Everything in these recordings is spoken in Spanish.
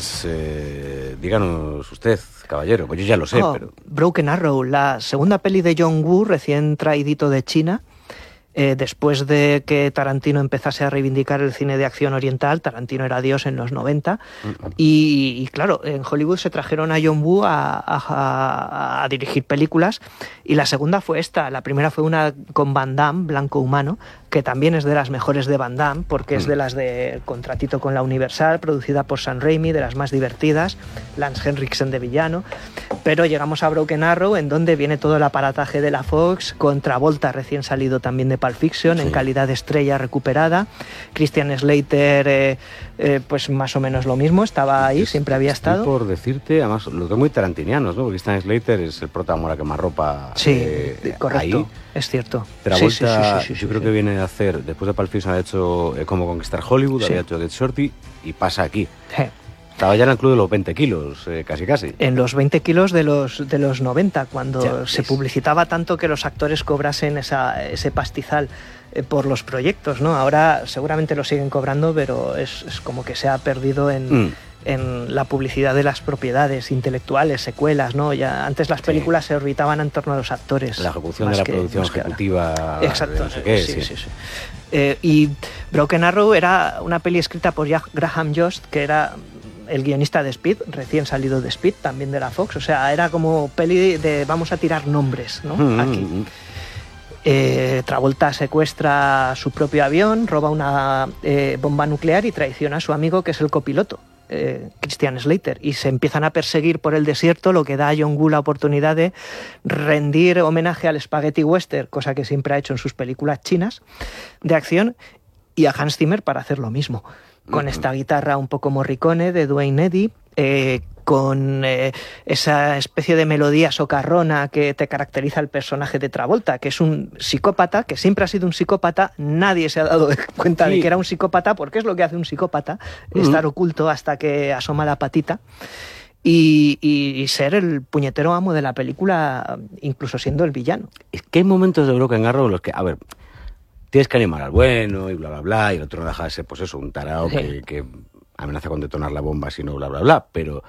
Díganos usted, caballero, pues yo ya lo sé, pero... Broken Arrow, la segunda peli de John Woo, recién traidito de China, después de que Tarantino empezase a reivindicar el cine de acción oriental. Tarantino era Dios en los 90, y claro, en Hollywood se trajeron a John Woo a dirigir películas, y la segunda fue esta. La primera fue una con Van Damme, Blanco Humano, que también es de las mejores de Van Damme, porque es de las de Contratito con la Universal, producida por Sam Raimi, de las más divertidas, Lance Henriksen de villano. Pero llegamos a Broken Arrow, en donde viene todo el aparataje de la Fox, con Travolta recién salido también de Pulp Fiction, en calidad de estrella recuperada. Christian Slater, pues más o menos lo mismo, estaba ahí, siempre había estado. Por decirte, además, los dos muy tarantinianos, ¿no? Porque Christian Slater es el prota Mora quemarropa. Sí, correcto, ahí. Es cierto. Travolta, yo creo que viene a hacer, después de Pulp Fiction, ha hecho Cómo conquistar Hollywood, había hecho Get Shorty, y pasa aquí. Estaba ya en el club de los 20 kilos, casi. En los 20 kilos de los 90, cuando se publicitaba tanto que los actores cobrasen ese pastizal por los proyectos, ¿no? Ahora seguramente lo siguen cobrando, pero es como que se ha perdido en la publicidad de las propiedades intelectuales, secuelas, ¿no? Ya antes las películas se orbitaban en torno a los actores. La ejecución de la producción ejecutiva. Exacto. No sé qué, sí. Y Broken Arrow era una peli escrita por Graham Jost, que era el guionista de Speed, recién salido de Speed, también de la Fox. O sea, era como peli de vamos a tirar nombres, ¿no? Aquí. Travolta secuestra su propio avión, roba una bomba nuclear y traiciona a su amigo, que es el copiloto, Christian Slater, y se empiezan a perseguir por el desierto, lo que da a John Woo la oportunidad de rendir homenaje al spaghetti western, cosa que siempre ha hecho en sus películas chinas de acción, y a Hans Zimmer para hacer lo mismo, con esta guitarra un poco Morricone de Duane Eddy, con esa especie de melodía socarrona que te caracteriza el personaje de Travolta, que es un psicópata, que siempre ha sido un psicópata. Nadie se ha dado cuenta de que era un psicópata, porque es lo que hace un psicópata, estar oculto hasta que asoma la patita. Y ser el puñetero amo de la película, incluso siendo el villano. Es que hay momentos de Broken Arrow en los que, a ver, tienes que animar al bueno y bla, bla, bla, y el otro no deja de ser, pues eso, un tarao que amenaza con detonar la bomba si no, bla, bla, bla, pero...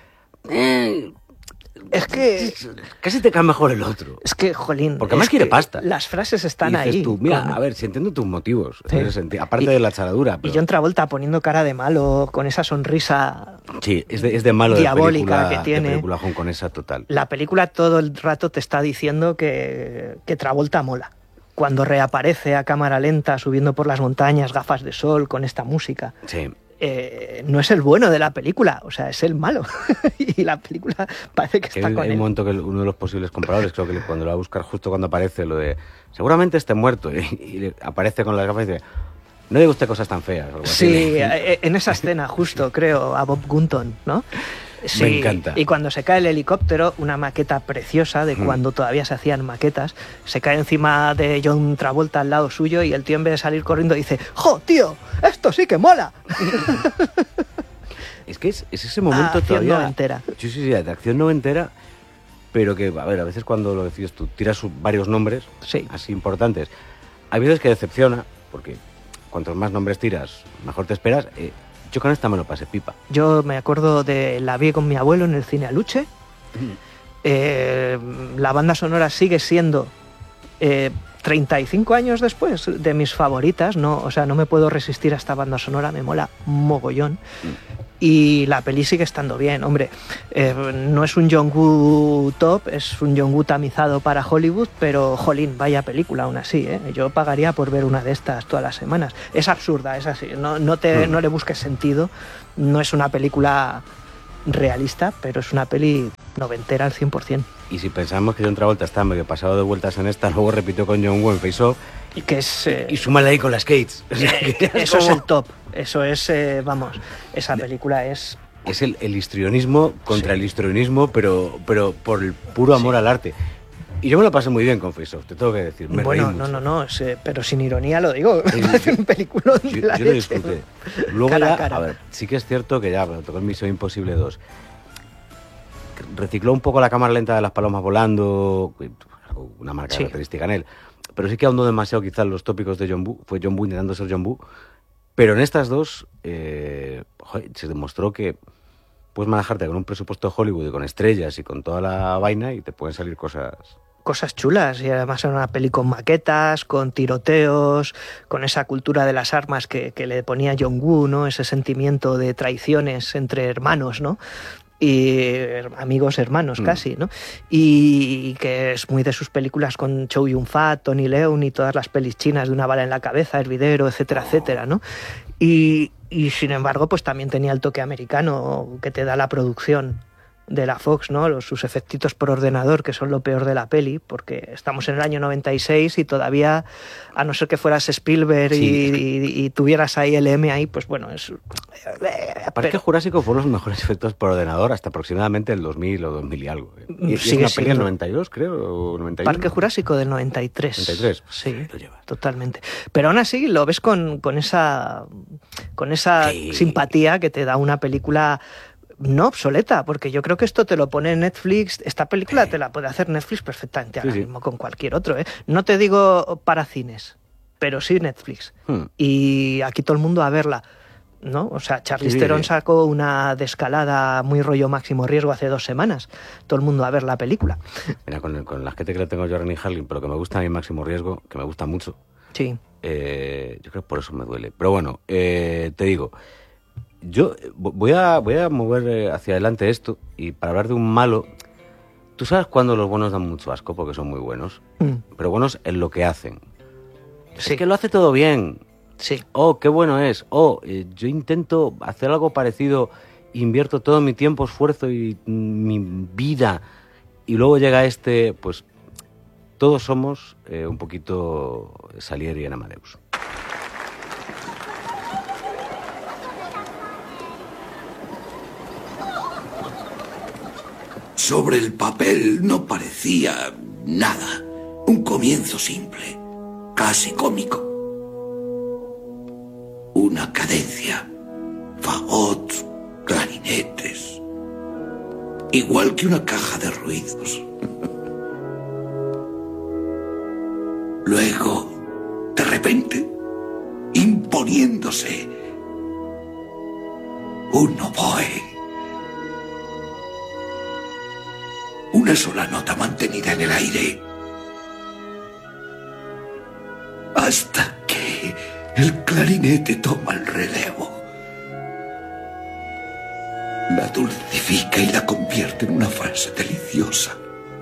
es que... Casi te cae mejor el otro. Es que, jolín... Porque además quiere pasta. Las frases están y dices ahí. Tú, mira, a ver, si entiendo tus motivos, en ese sentido, aparte de la charadura. Pero... Y John Travolta poniendo cara de malo, con esa sonrisa... Sí, es de malo diabólica de película, que tiene. De película hongkonesa total. La película todo el rato te está diciendo que Travolta mola. Cuando reaparece a cámara lenta, subiendo por las montañas, gafas de sol, con esta música. Sí. No es el bueno de la película, o sea, es el malo. Y la película parece que está con él. Hay un momento que uno de los posibles compradores, creo que cuando lo va a buscar justo cuando aparece, lo de seguramente esté muerto, y aparece con las gafas y dice, no diga usted cosas tan feas. Algo así. Sí, en esa escena justo, creo, a Bob Gunton, ¿no? Sí, me encanta. Y cuando se cae el helicóptero, una maqueta preciosa de cuando todavía se hacían maquetas, se cae encima de John Travolta al lado suyo, y el tío, en vez de salir corriendo, dice, ¡jo, tío! ¡Esto sí que mola! Es que es ese momento acción todavía... noventera. Sí, de acción noventera, pero que, a ver, a veces cuando lo decides tú, tiras varios nombres así importantes. Hay veces que decepciona, porque cuantos más nombres tiras, mejor te esperas. Yo con esta me lo pasé pipa. Yo me acuerdo la vi con mi abuelo en el cine Aluche. La banda sonora sigue siendo 35 años después de mis favoritas, ¿no? O sea, no me puedo resistir a esta banda sonora, me mola mogollón. Y la peli sigue estando bien, hombre. No es un John Woo top, es un John Woo tamizado para Hollywood, pero jolín, vaya película aún así, ¿eh? Yo pagaría por ver una de estas todas las semanas. Es absurda, es así, no le busques sentido. No es una película realista, pero es una peli noventera al 100%. Y si pensamos que John Travolta está medio pasado de vueltas en esta, luego repitió con John Woo en Face Off, y que es y súmale ahí con las Skates. O sea, eso es el top. Eso es, vamos, esa película es... Es el histrionismo contra el histrionismo, pero por el puro amor al arte. Y yo me lo pasé muy bien con Face Off, te tengo que decir. Bueno, no, pero sin ironía lo digo. Es un película de la yo lo leche. disfruté. Luego cara ya, a cara. a ver, sí que es cierto que ya, cuando tocó el Misión Imposible 2, recicló un poco la cámara lenta de las palomas volando, una marca característica en él, pero sí que ahondó demasiado quizás los tópicos de John Woo. Fue John Woo intentando ser John Woo, pero en estas dos se demostró que puedes manejarte con un presupuesto de Hollywood y con estrellas y con toda la vaina y te pueden salir cosas chulas, y además era una peli con maquetas, con tiroteos, con esa cultura de las armas que le ponía John Woo, ¿no? Ese sentimiento de traiciones entre hermanos, ¿no? Y amigos hermanos casi, ¿no? Y que es muy de sus películas con Chow Yun-fat, Tony Leung y todas las pelis chinas de una bala en la cabeza, Hervidero, etcétera, etcétera, ¿no? Y sin embargo, pues también tenía el toque americano que te da la producción de la Fox, ¿no? Sus efectitos por ordenador, que son lo peor de la peli, porque estamos en el año 96 y todavía, a no ser que fueras Spielberg y tuvieras ahí el M ahí, pues bueno, es... Parque Jurásico fueron los mejores efectos por ordenador hasta aproximadamente el 2000 o 2000 y algo. Y es una peli del 92, creo, o 91. Parque Jurásico del 93. 93. Sí, totalmente. Pero aún así lo ves con esa simpatía que te da una película... no obsoleta, porque yo creo que esto te lo pone Netflix, esta película te la puede hacer Netflix perfectamente ahora mismo con cualquier otro, ¿eh? No te digo para cines, pero sí Netflix. Y aquí todo el mundo a verla, ¿no? O sea, Charlize Theron sacó una descalada muy rollo Máximo Riesgo hace 2 semanas. Todo el mundo a ver la película. Mira, con la gente que le tengo yo a Renny Harlin, pero que me gusta a mí Máximo Riesgo, que me gusta mucho. Sí. Yo creo que por eso me duele. Pero bueno, te digo... Yo voy a mover hacia adelante esto y para hablar de un malo, tú sabes cuando los buenos dan mucho asco porque son muy buenos, pero buenos en lo que hacen. Sí. Es que lo hace todo bien. Sí. Oh, qué bueno es. Oh, yo intento hacer algo parecido, invierto todo mi tiempo, esfuerzo y mi vida y luego llega pues todos somos un poquito Salieri en Amadeus. Sobre el papel no parecía nada. Un comienzo simple, casi cómico. Una cadencia, fagots, clarinetes. Igual que una caja de ruidos. Luego, de repente, imponiéndose, un oboe. Una sola nota mantenida en el aire. Hasta que el clarinete toma el relevo. La dulcifica y la convierte en una frase deliciosa.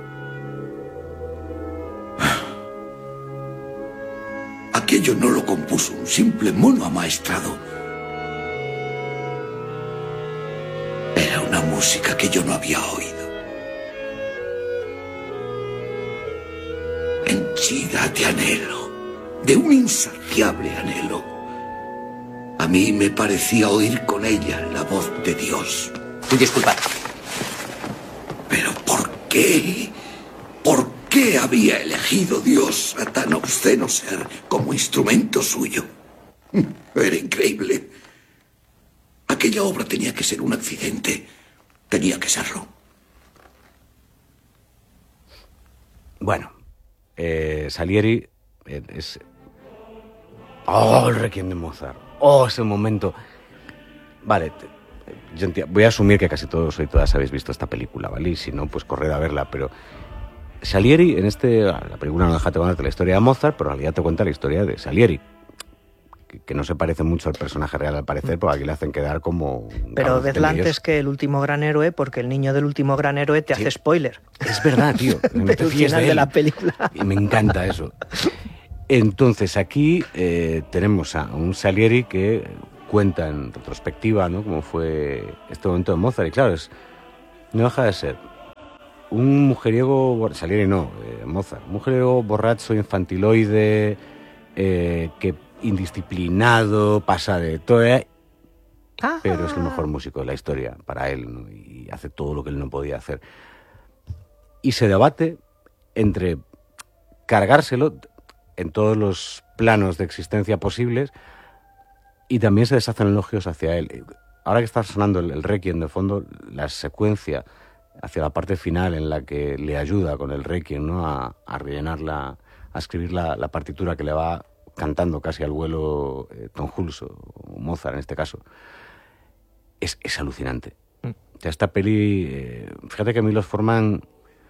Aquello no lo compuso un simple mono amaestrado. Era una música que yo no había oído. Henchida de anhelo, de un insaciable anhelo. A mí me parecía oír con ella la voz de Dios. Disculpad. ¿Pero por qué? ¿Por qué había elegido Dios a tan obsceno ser como instrumento suyo? Era increíble. Aquella obra tenía que ser un accidente. Tenía que serlo. Bueno. Salieri es... ¡Oh, el Requiem de Mozart! ¡Oh, ese momento! Vale, voy a asumir que casi todos y todas habéis visto esta película, ¿vale? Y si no, pues corred a verla, pero... Salieri, la película no deja de contarte la historia de Mozart, pero en realidad te cuenta la historia de Salieri, que no se parece mucho al personaje real al parecer, porque aquí le hacen quedar como... Pero vedla antes que El último gran héroe, porque el niño del último gran héroe te hace spoiler. Es verdad, tío. No te fíes de la película. Y me encanta eso. Entonces aquí tenemos a un Salieri que cuenta en retrospectiva, ¿no?, cómo fue este momento de Mozart. Y claro, no deja de ser un mujeriego... Salieri no, Mozart. Un mujeriego borracho, infantiloide, que... indisciplinado, pasa de todo, pero es el mejor músico de la historia para él, ¿no? Y hace todo lo que él no podía hacer. Y se debate entre cargárselo en todos los planos de existencia posibles y también se deshacen elogios hacia él. Ahora que está sonando el Requiem de fondo, la secuencia hacia la parte final en la que le ayuda con el Requiem, ¿no?, a rellenar a escribir la partitura que le va cantando casi al vuelo Tom Hulce o Mozart en este caso, es alucinante. Esta peli, fíjate que Milos Forman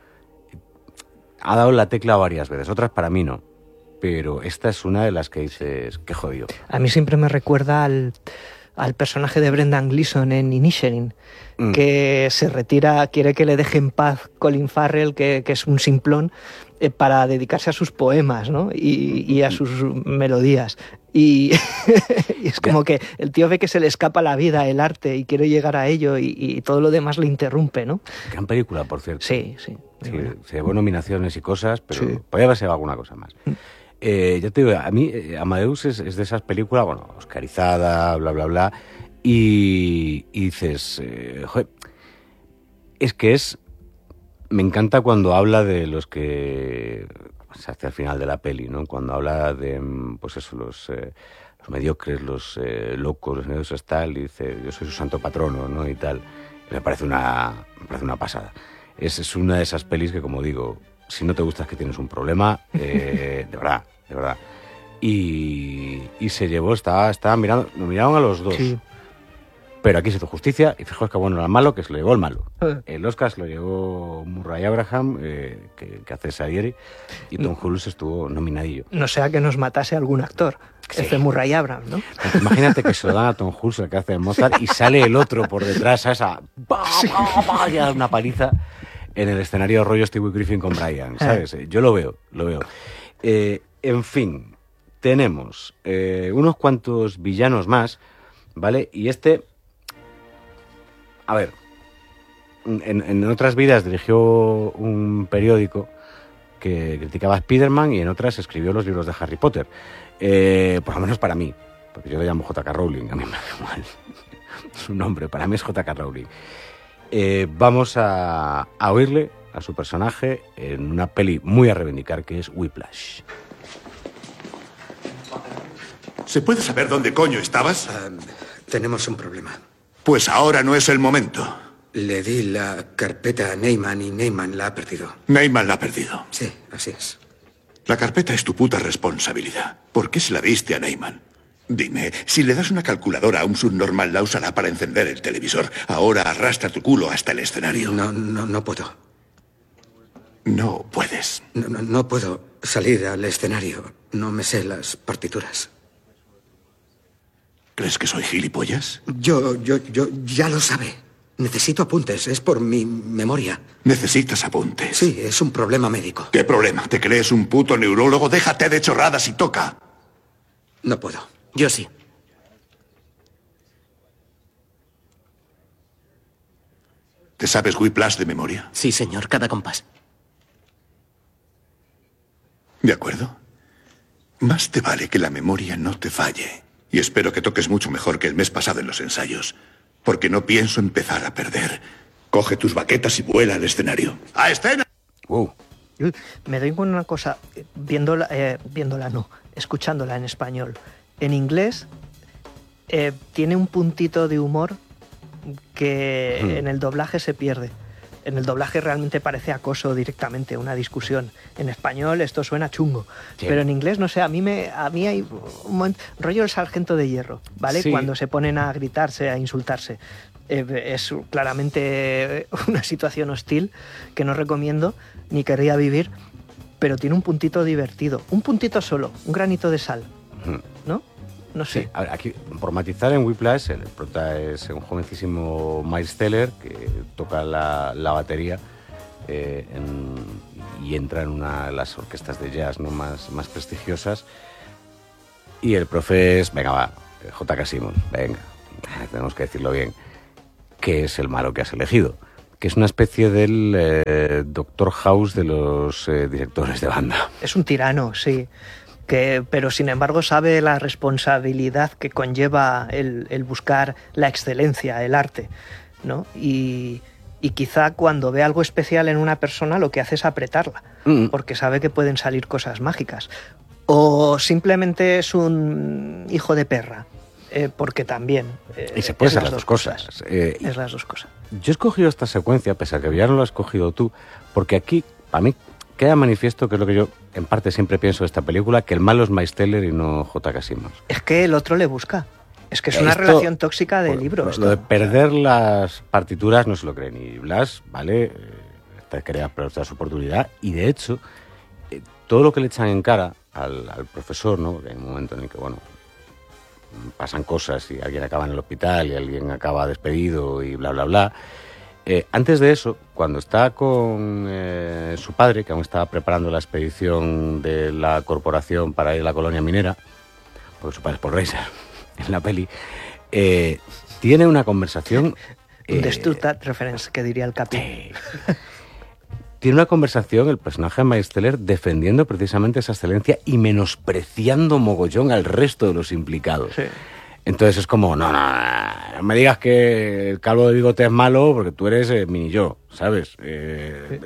ha dado la tecla varias veces, otras para mí no, pero esta es una de las que dices, qué jodido. A mí siempre me recuerda al personaje de Brendan Gleeson en Inisherin, que se retira, quiere que le deje en paz Colin Farrell, que es un simplón, para dedicarse a sus poemas, ¿no? y a sus melodías. Y es como que el tío ve que se le escapa la vida, el arte, y quiere llegar a ello, y todo lo demás le interrumpe, ¿no? Gran película, por cierto. Sí. Se llevó nominaciones y cosas, pero sí, podría haberse llevado alguna cosa más. Ya te digo, a mí Amadeus es de esas películas, bueno, oscarizada, bla, bla, bla, y dices, joder, me encanta cuando habla de los que se hace al final de la peli, ¿no? Cuando habla de, pues eso, los mediocres, los locos, los negocios tal, y dice, yo soy su santo patrono, ¿no? Y tal. Y me parece una pasada. Es una de esas pelis que, como digo, si no te gusta es que tienes un problema, de verdad. Y se llevó, estaban mirando, nos miraron a los dos. Sí. Pero aquí se hizo justicia, y fijaos que bueno era el malo, que se lo llevó el malo. El Oscar se lo llevó Murray Abraham, que hace Salieri, y Tom Hulce estuvo nominadillo. No sea que nos matase algún actor, sí. Ese Murray Abraham, ¿no? Imagínate que se lo dan a Tom Hulce, el que hace de Mozart, y sale el otro por detrás a esa... y a dar una paliza en el escenario rollo Stewie Griffin con Brian, ¿sabes? Yo lo veo. En fin, tenemos unos cuantos villanos más, ¿vale? Y a ver, en otras vidas dirigió un periódico que criticaba a Spiderman, y en otras escribió los libros de Harry Potter. Por lo menos para mí, porque yo le llamo J.K. Rowling, a mí me da igual su nombre, para mí es J.K. Rowling. Vamos a oírle a su personaje en una peli muy a reivindicar, que es Whiplash. ¿Se puede saber dónde coño estabas? Tenemos un problema. Pues ahora no es el momento. Le di la carpeta a Neyman y Neyman la ha perdido. Neyman la ha perdido. Sí, así es. La carpeta es tu puta responsabilidad. ¿Por qué se la diste a Neyman? Dime, si le das una calculadora a un subnormal, la usará para encender el televisor. Ahora arrastra tu culo hasta el escenario. No puedo. No puedes. No puedo salir al escenario. No me sé las partituras. ¿Crees que soy gilipollas? Yo ya lo sabe. Necesito apuntes, es por mi memoria. ¿Necesitas apuntes? Sí, es un problema médico. ¿Qué problema? ¿Te crees un puto neurólogo? Déjate de chorradas y toca. No puedo. Yo sí. ¿Te sabes Whiplash de memoria? Sí, señor, cada compás. De acuerdo. Más te vale que la memoria no te falle. Y espero que toques mucho mejor que el mes pasado en los ensayos. Porque no pienso empezar a perder. Coge tus baquetas y vuela al escenario. ¡A escena! Me doy con una cosa, escuchándola en español. En inglés tiene un puntito de humor que en el doblaje se pierde. En el doblaje realmente parece acoso directamente, una discusión. En español esto suena chungo, sí. Pero en inglés, no sé, a mí hay un momento, rollo el sargento de hierro, ¿vale? Sí. Cuando se ponen a gritarse, a insultarse. Es claramente una situación hostil que no recomiendo ni querría vivir, pero tiene un puntito divertido, un puntito solo, un granito de sal, ¿no? No sé. Sí, a ver, aquí, por matizar, en Whiplash, el prota es un jovencísimo Miles Teller que toca la batería y entra en una de las orquestas de jazz, ¿no? más prestigiosas. Y el profe es, venga, va, J.K. Simmons, venga, tenemos que decirlo bien, que es el malo que has elegido, que es una especie del Doctor House de los directores de banda. Es un tirano, sí. Pero sin embargo sabe la responsabilidad que conlleva el buscar la excelencia, el arte, ¿no? Y quizá cuando ve algo especial en una persona lo que hace es apretarla, porque sabe que pueden salir cosas mágicas. O simplemente es un hijo de perra, porque también... y se puede ser las dos cosas. Es las dos cosas. Yo he escogido esta secuencia, pese a que ya no lo has escogido tú, porque aquí, para mí, queda manifiesto, que es lo que yo en parte siempre pienso de esta película, que el malo es Miles Teller y no J.K. Simmons. Es que el otro le busca. Es que es una relación tóxica de libro. Lo de perder las partituras no se lo cree ni Blas, ¿vale? Te quería aprovechar su oportunidad y de hecho todo lo que le echan en cara al profesor, ¿no? Hay un momento en el que, bueno, pasan cosas y alguien acaba en el hospital y alguien acaba despedido y bla, bla, bla. Antes de eso, cuando está con su padre, que aún estaba preparando la expedición de la corporación para ir a la colonia minera, porque su padre es Paul Reiser en la peli, tiene una conversación... Understood that reference, que diría el Capi. Tiene una conversación el personaje de Miles Teller defendiendo precisamente esa excelencia y menospreciando mogollón al resto de los implicados. Sí. Entonces es como, no me digas que el calvo de bigote es malo porque tú eres mini yo, ¿sabes? Sí.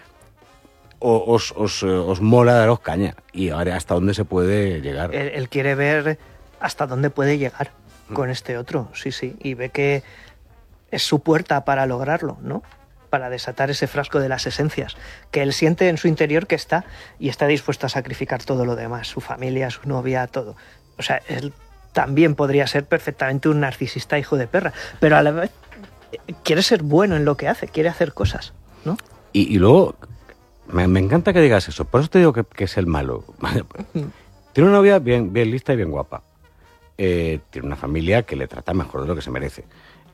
Os mola daros caña y ahora hasta dónde se puede llegar. Él quiere ver hasta dónde puede llegar con este otro, sí, y ve que es su puerta para lograrlo, ¿no? Para desatar ese frasco de las esencias, que él siente en su interior que está y está dispuesto a sacrificar todo lo demás, su familia, su novia, todo. O sea, él también podría ser perfectamente un narcisista hijo de perra, pero a la vez quiere ser bueno en lo que hace, quiere hacer cosas, ¿no? Y luego, me encanta que digas eso, por eso te digo que es el malo. Tiene una novia bien lista y bien guapa. Tiene una familia que le trata mejor de lo que se merece.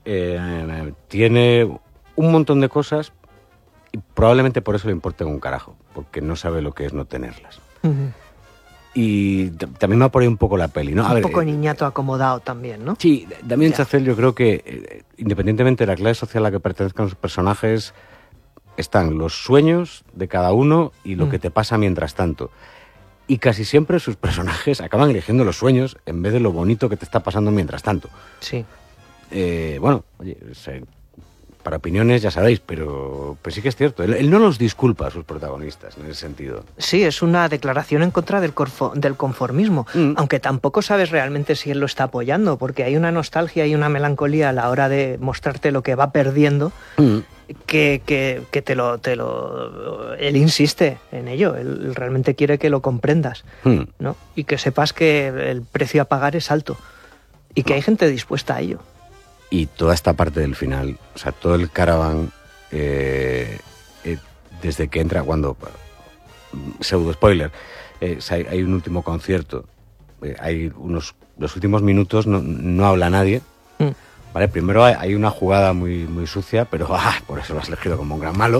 Tiene un montón de cosas y probablemente por eso le importe un carajo, porque no sabe lo que es no tenerlas. Uh-huh. Y también me ha por ahí un poco la peli, ¿no? Un poco niñato acomodado también, ¿no? Sí, Damien Chazelle, yo creo que independientemente de la clase social a la que pertenezcan los personajes, están los sueños de cada uno y lo que te pasa mientras tanto. Y casi siempre sus personajes acaban eligiendo los sueños en vez de lo bonito que te está pasando mientras tanto. Sí. Bueno, oye, para opiniones ya sabéis, pero sí que es cierto. Él no los disculpa a sus protagonistas en ese sentido. Sí, es una declaración en contra del conformismo, aunque tampoco sabes realmente si él lo está apoyando, porque hay una nostalgia y una melancolía a la hora de mostrarte lo que va perdiendo, que él insiste en ello. Él realmente quiere que lo comprendas, ¿no? Y que sepas que el precio a pagar es alto y que hay gente dispuesta a ello. Y toda esta parte del final, o sea, todo el caravan, desde que entra, cuando, pseudo spoiler, hay un último concierto, los últimos minutos no habla nadie, ¿vale? Primero hay una jugada muy, muy sucia, pero por eso lo has elegido como un gran malo,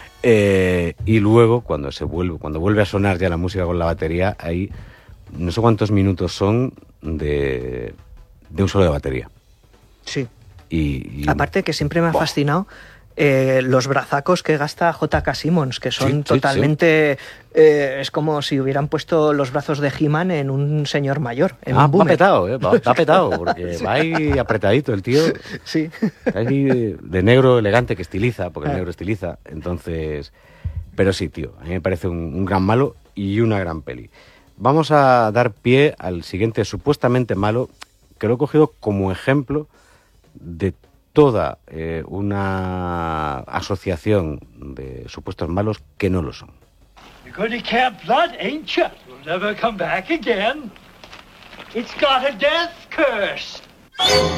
y luego cuando vuelve a sonar ya la música con la batería, hay no sé cuántos minutos son de un solo de batería. Sí. Y aparte que siempre me ha fascinado los brazacos que gasta J.K. Simmons, que son totalmente... Sí. Es como si hubieran puesto los brazos de He-Man en un señor mayor, en un boomer. Va petado, porque va ahí apretadito el tío. Sí. Ahí de negro elegante que estiliza, porque el negro estiliza. Entonces... Pero sí, tío, a mí me parece un gran malo y una gran peli. Vamos a dar pie al siguiente supuestamente malo, que lo he cogido como ejemplo de toda una asociación de supuestos malos que no lo son. You're going to Camp Blood, ain't you? You'll never come back again. It's got a death curse.